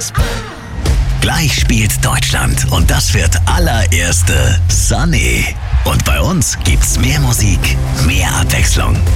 Gleich spielt Deutschland und das wird allererste Sunny. Und bei uns gibt's mehr Musik, mehr Abwechslung.